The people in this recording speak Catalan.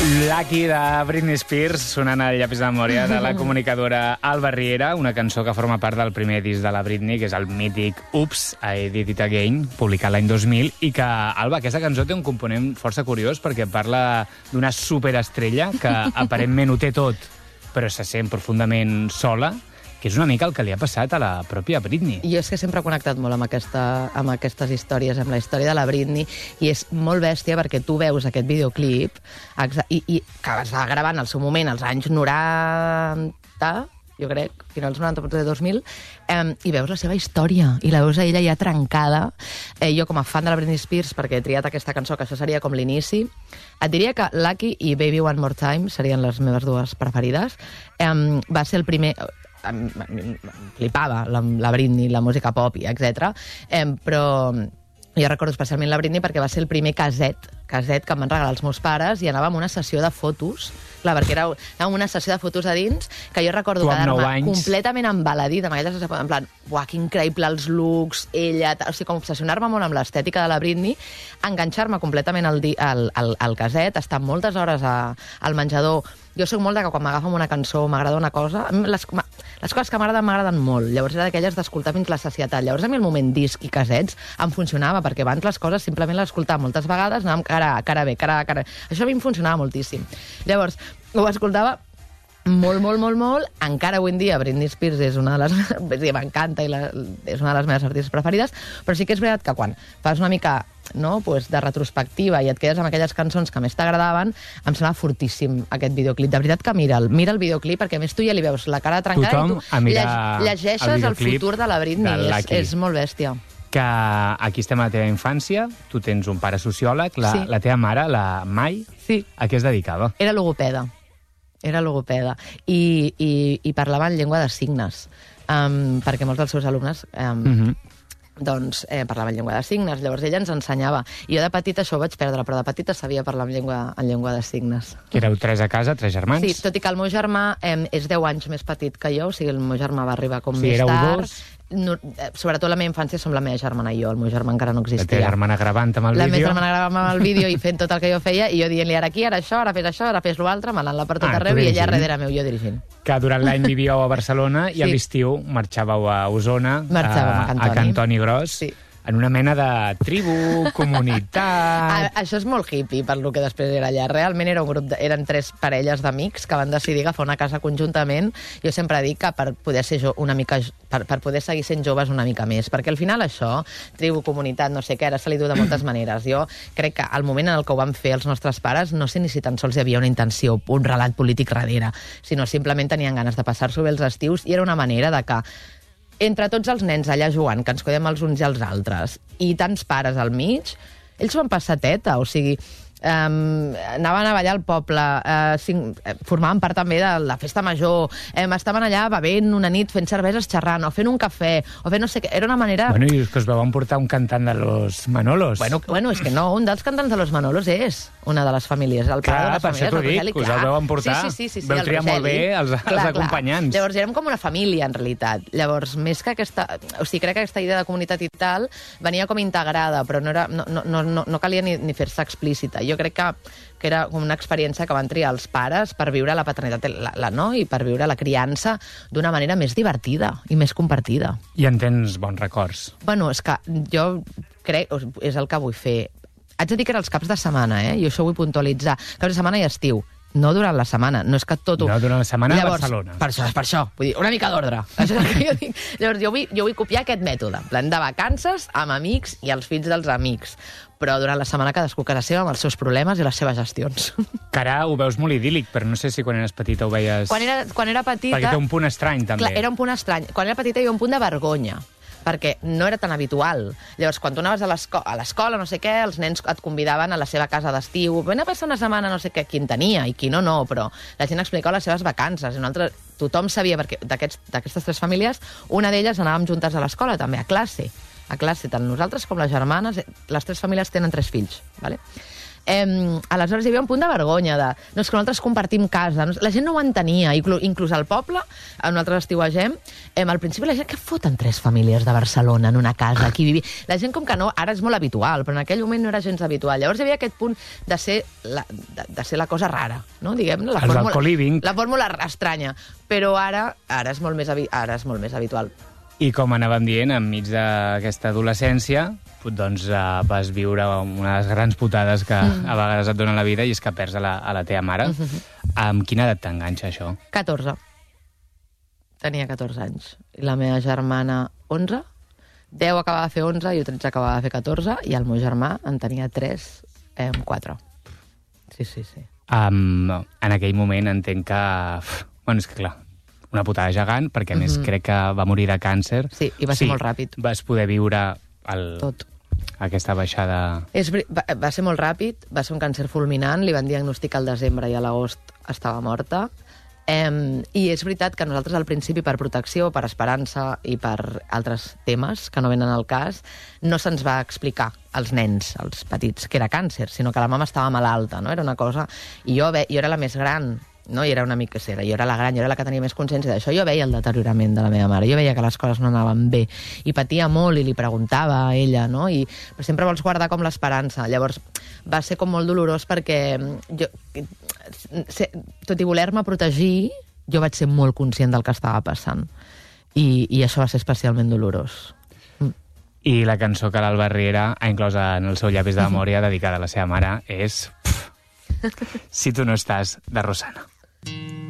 Lucky de Britney Spears, sonant al llapis de memòria de la comunicadora Alba Riera, una cançó que forma part del primer disc de la Britney, que és el mític Oops, I Did It Again, publicat l'any 2000, i que, Alba, aquesta cançó té un component força curiós perquè parla d'una superestrella que aparentment ho té tot, però se sent profundament sola, que és una mica el que li ha passat a la pròpia Britney. Jo és que sempre he connectat molt amb aquestes històries, amb la història de la Britney, i és molt bèstia perquè tu veus aquest videoclip i que es va gravar en el seu moment, als anys 90, jo crec, finals 90, potser 2000, i veus la seva història, i la veus a ella ja trencada. Jo, com a fan de la Britney Spears, perquè he triat aquesta cançó, que això seria com l'inici, et diria que Lucky i Baby One More Time serien les meves dues preferides. Va ser el primer... Em flipava la Britney, la música pop, etc. Però jo recordo especialment la Britney perquè va ser el primer caset que em van regalar els meus pares, i anàvem a una sessió de fotos, clar, perquè anàvem a una sessió de fotos a dins, que jo recordo quedar-me completament embaladida amb aquella sessió, en plan, uah, que increïble els looks, ella, o sigui, com obsessionar-me molt amb l'estètica de la Britney, enganxar-me completament al caset, estar moltes hores al menjador. Jo soc molt de que quan m'agafa una cançó, m'agrada una cosa... Les coses que m'agraden molt. Llavors era d'aquelles d'escoltar fins la sacietat. Llavors a mi el moment disc i casets em funcionava, perquè abans les coses simplement les escoltava moltes vegades, anàvem cara B. Això a mi em funcionava moltíssim. Llavors, ho escoltava molt. Encara avui en dia Britney Spears és una de les... m'encanta i és una de les meves artistes preferides, però sí que és veritat que quan fas una mica de retrospectiva i et quedes amb aquelles cançons que més t'agradaven, em sembla fortíssim aquest videoclip. De veritat que mira el videoclip, perquè a més tu ja li veus la cara trencada i tu llegeixes el futur de la Britney. És molt bèstia. Que aquí estem a la teva infància, tu tens un pare sociòleg, la teva mare, la Mai, a què es dedicava? Era logopeda i parlava en llengua de signes, perquè molts dels seus alumnes parlaven en llengua de signes. Llavors ella ens ensenyava, i jo de petita això ho vaig perdre, però de petita sabia parlar en llengua de signes. Que éreu 3 a casa, 3 germans? Sí, tot i que el meu germà és 10 anys més petit que jo, o sigui, el meu germà va arribar com més tard. Sobretot la meva infància som la meva germana i jo, el meu germà encara no existia. La teva germana gravant amb el vídeo. La meva germana gravant amb el vídeo i fent tot el que jo feia, i jo dient-li ara aquí, ara això, ara fes l'altre, manant-la per tot arreu, i ella darrere meu, jo dirigint. Que durant l'any vivíeu a Barcelona i a l'estiu marxàveu a Osona, a Cantoni Gros. Sí. En una mena de tribu, comunitat... Això és molt hippie, per lo que després era allà. Realment era un grup, eren 3 parelles d'amics que van decidir agafar una casa conjuntament. Jo sempre dic que per poder ser per poder seguir sent joves una mica més, perquè al final això, tribu, comunitat, no sé què, ara se li diu de moltes maneres. Jo crec que al moment en el que ho van fer els nostres pares, no sé ni si tan sols hi havia una intenció, un relat polític darrere, sinó simplement tenien ganes de passar-s'ho bé els estius, i era una manera de que entre tots els nens allà jugant, que ens cuidem els uns i els altres, i tants pares al mig, ells s'ho van passar teta, o sigui, anaven a ballar al poble, formaven part també de la festa major, estaven allà bevent una nit, fent cerveses, xerrant, o fent un cafè, o fent no sé què, era una manera... Bueno, i és que us vau emportar un cantant de los Manolos. Bueno, és que no, un dels cantants de los Manolos és una de les famílies, el pare de les famílies, el Rogeli, us el vau emportar, vau triar molt bé els acompanyants. Llavors érem com una família, en realitat. Llavors, més que aquesta... O sigui, crec que aquesta idea de comunitat i tal venia com integrada, però no calia ni fer-se explícita. Jo crec que era com una experiència que van triar els pares per viure la paternitat i per viure la criança d'una manera més divertida i més compartida. I en tens bons records? Bueno, és que jo crec, és el que vull fer. Haig de dir que era els caps de setmana, i això vull puntualitzar. Caps de setmana i estiu. No durant la setmana, no és que tot ho... No, durant la setmana a Barcelona. Per això. Vull dir, una mica d'ordre. Això és el que jo dic. Llavors, jo vull copiar aquest mètode. En plan de vacances, amb amics i els fills dels amics. Però durant la setmana cadascú a casa seva amb els seus problemes i les seves gestions. Que ara ho veus molt idíl·lic, però no sé si quan eres petita ho veies... Quan era petita... Perquè té un punt estrany, també. Clar, era un punt estrany. Quan era petita hi havia un punt de vergonya, perquè no era tan habitual. Llavors, quan tu anaves a l'escola, no sé què, els nens et convidaven a la seva casa d'estiu, ven a passar una setmana, no sé què, qui en tenia i qui no, però la gent explicava les seves vacances. Tothom sabia, perquè d'aquestes 3 famílies, una d'elles anàvem juntes a l'escola, també, a classe, tant nosaltres com les germanes. Les 3 famílies tenen 3 fills, ¿vale? Aleshores hi havia un punt de vergonya de... No, és que nosaltres compartim casa. La gent no ho entenia. Inclús al poble, nosaltres estiuegem, al principi la gent, què foten 3 famílies de Barcelona en una casa? Aquí vivia... La gent com que no, ara és molt habitual, però en aquell moment no era gens habitual. Llavors hi havia aquest punt de ser la cosa rara, no? Diguem-ne, la fórmula estranya. Però ara és molt més habitual. I com anàvem dient, enmig d'aquesta adolescència, doncs vas viure una de les grans putades que a vegades et dona la vida i és que perds a la teva mare. Amb quina edat t'enganxa això? 14. Tenia 14 anys. I la meva germana, 11. 10 acabava de fer 11, jo 13 acabava de fer 14, i el meu germà en tenia 3, 4. Sí. En aquell moment entenc que... Bueno, és que clar, una putada gegant, perquè a més crec que va morir de càncer. Sí, i va ser molt ràpid. Vas poder viure tot. Aquesta baixada... Va ser molt ràpid, va ser un càncer fulminant, li van diagnosticar al desembre i a l'agost estava morta. I és veritat que nosaltres al principi, per protecció, per esperança i per altres temes que no venen al cas, no se'ns va explicar als nens, als petits, que era càncer, sinó que la mama estava malalta, no? Era una cosa... I jo era la més gran, no? I era una mica... Jo era la gran, jo era la que tenia més consciència d'això. Jo veia el deteriorament de la meva mare, jo veia que les coses no anaven bé, i patia molt, i li preguntava a ella, no? Però sempre vols guardar com l'esperança. Llavors, va ser com molt dolorós perquè jo, tot i voler-me protegir, jo vaig ser molt conscient del que estava passant. I això va ser especialment dolorós. I la cançó que l'Alba Riera ha inclòs en el seu llapis de memòria dedicada a la seva mare és Si tu no estàs, de Rosana.